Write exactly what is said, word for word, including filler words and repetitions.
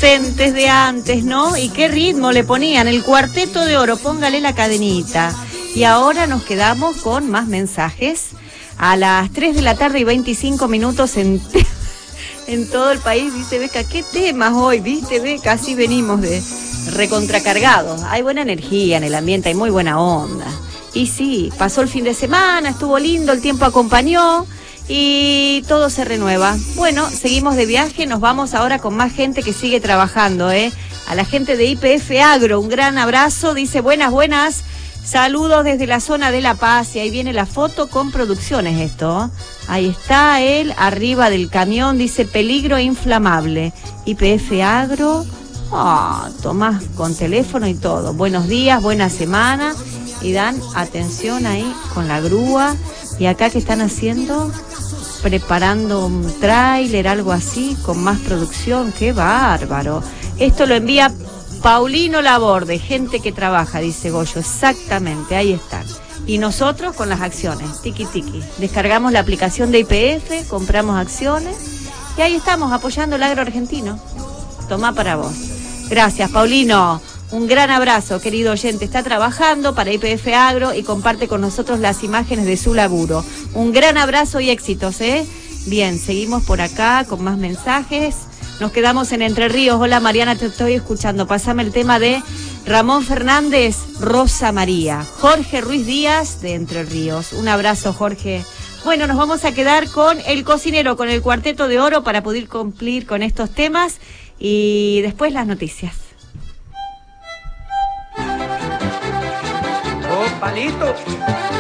inocentes de antes, ¿no? Y qué ritmo le ponían, el Cuarteto de Oro, póngale la cadenita. Y ahora nos quedamos con más mensajes. A las tres de la tarde y veinticinco minutos en, en todo el país, dice Beca, ¿qué temas hoy? ¿Viste, Beca? Así venimos de recontracargados. Hay buena energía en el ambiente, hay muy buena onda. Y sí, pasó el fin de semana, estuvo lindo, el tiempo acompañó y todo se renueva. Bueno, seguimos de viaje, nos vamos ahora con más gente que sigue trabajando, ¿eh? A la gente de Y P F Agro, un gran abrazo, dice buenas, buenas. Saludos desde la zona de La Paz y ahí viene la foto con producciones esto. Ahí está él, arriba del camión, dice peligro inflamable. Y P F Agro, oh, Tomás con teléfono y todo. Buenos días, buena semana y dan atención ahí con la grúa. Y acá ¿qué están haciendo? Preparando un tráiler, algo así, con más producción. ¡Qué bárbaro! Esto lo envía Paulino Laborde, gente que trabaja, dice Goyo, exactamente, ahí están. Y nosotros con las acciones, tiki tiki. Descargamos la aplicación de Y P F, compramos acciones y ahí estamos apoyando el agro argentino. Tomá para vos. Gracias, Paulino. Un gran abrazo, querido oyente. Está trabajando para Y P F Agro y comparte con nosotros las imágenes de su laburo. Un gran abrazo y éxitos, ¿eh? Bien, seguimos por acá con más mensajes. Nos quedamos en Entre Ríos. Hola Mariana, te estoy escuchando. Pásame el tema de Ramón Fernández, Rosa María. Jorge Ruiz Díaz de Entre Ríos. Un abrazo, Jorge. Bueno, nos vamos a quedar con El Cocinero, con el Cuarteto de Oro para poder cumplir con estos temas y después las noticias. ¡Oh, palito!